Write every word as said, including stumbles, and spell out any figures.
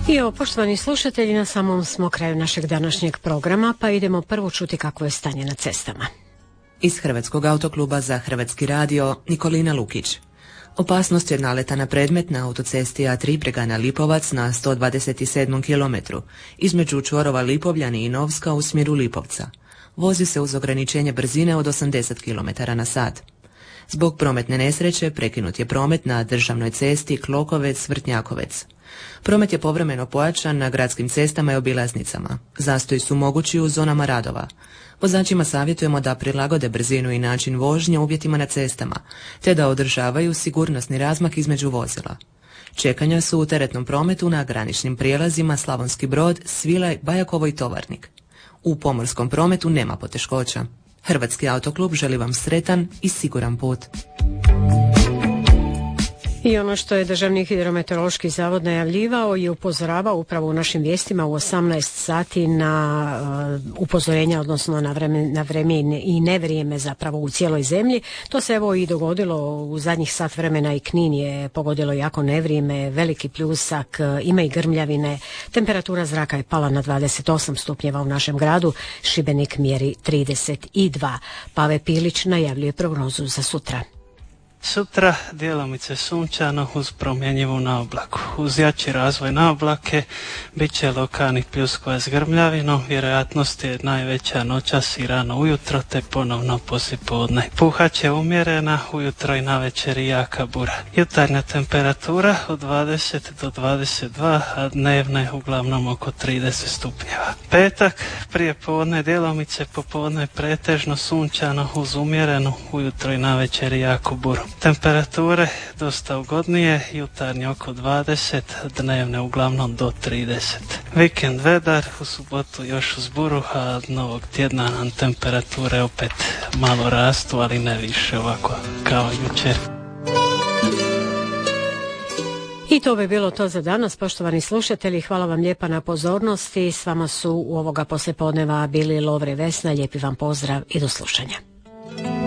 I evo, poštovani slušatelji, na samom smo kraju našeg današnjeg programa, pa idemo prvo čuti kakvo je stanje na cestama. Iz Hrvatskog autokluba za Hrvatski radio, Nikolina Lukić. Opasnost je naleta na predmet na autocesti A tri Bregana Lipovac na sto dvadeset sedmom kilometru, između čvorova Lipovljani i Novska u smjeru Lipovca. Vozi se uz ograničenje brzine od osamdeset kilometara na sat. Zbog prometne nesreće prekinut je promet na državnoj cesti Klokovec-Vrtnjakovec. Promet je povremeno pojačan na gradskim cestama i obilaznicama. Zastoji su mogući u zonama radova. Vozačima savjetujemo da prilagode brzinu i način vožnje uvjetima na cestama, te da održavaju sigurnosni razmak između vozila. Čekanja su u teretnom prometu na graničnim prijelazima Slavonski Brod, Svilaj, Bajakovo i Tovarnik. U pomorskom prometu nema poteškoća. Hrvatski autoklub želi vam sretan i siguran put. I ono što je Državni hidrometeorološki zavod najavljivao i upozoravao upravo u našim vijestima u osamnaest sati na uh, upozorenja, odnosno na vreme, na vreme i nevrijeme zapravo u cijeloj zemlji. To se evo i dogodilo u zadnjih sat vremena. I Knin je pogodilo jako nevrijeme, veliki pljusak, ima i grmljavine. Temperatura zraka je pala na dvadeset osam stupnjeva u našem gradu. Šibenik mjeri trideset dva. Pave Pilić najavljuje prognozu za sutra. Sutra djelomice sunčano uz promjenjivu naoblaku. Uz jači razvoj naoblake bit će lokalnih pljuskova s grmljavinom, vjerojatnost je najveća noćas i rano ujutro te ponovno poslijepodne. Puhat će umjerena, ujutro i navečer i jaka bura. Jutarnja temperatura od dvadeset do dvadeset dva, a dnevne uglavnom oko trideset stupnjeva. Petak, prije podne djelomice, popodne pretežno sunčano uz umjerenu, ujutro i navečer i jaku buru. Temperature dosta ugodnije, jutarnje oko dvadeset, dnevne uglavnom do trideset. Vikend vedar, u subotu još uz buru, a od novog tjedna nam temperature opet malo rastu, ali ne više ovako kao jučer. I to bi bilo to za danas, poštovani slušatelji. Hvala vam lijepa na pozornosti. S vama su u ovoga poslijepodneva bili Lovre i Vesna. Lijepi vam pozdrav i do slušanja.